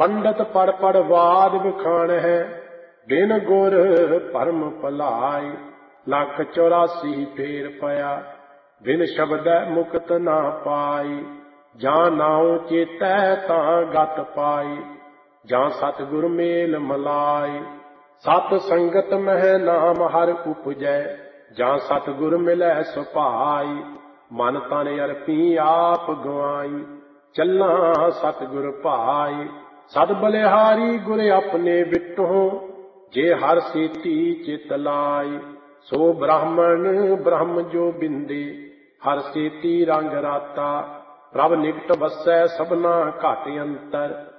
ਪੰਡਤ ਪੜ ਪੜ ਵਾਦ ਵਿਖਾਣ ਹੈ, ਬਿਨ ਗੁਰ ਭਰਮ ਭਲਾਈ। 184 ਫੇਰ ਪਿਆ, ਬਿਨ ਸ਼ਬਦੈ ਮੁਕਤ ਨਾ ਪਾਈ। ਜਾਂ ਨਾਉ ਚੇਤੈ ਤਾਂ ਗਤ ਪਾਈ, ਜਾਂ ਸਤਿਗੁਰ ਮੇਲ ਮਲਾਈ। ਸਤ ਸੰਗਤ ਮਹਿ ਨਾਮ ਹਰਿ ਉਪਜੈ, ਜਾਂ ਸਤਿਗੁਰ ਮਿਲੈ ਸੁਭਾਈ। ਮਨ ਤਨ ਅਰਪੀ ਆਪ ਗਵਾਈ, ਚੱਲਾਂ ਸਤਿਗੁਰ ਭਾਈ। ਸਦ ਬਲਿਹਾਰੀ ਗੁਰ ਆਪਣੇ ਵਿਟਹੁ, ਜੇ ਹਰਿ ਸੇਤੀ ਚਿਤ ਲਾਈ। ਸੋ ਬ੍ਰਾਹਮਣ ਬ੍ਰਹਮ ਜੋ ਬਿੰਦੇ, ਹਰਿ ਸੇਤੀ ਰੰਗ ਰਾਤਾ। ਪ੍ਰਭ ਨਿਕਟ ਵਸੈ ਸਭਨਾ ਘਟ ਅੰਤਰ,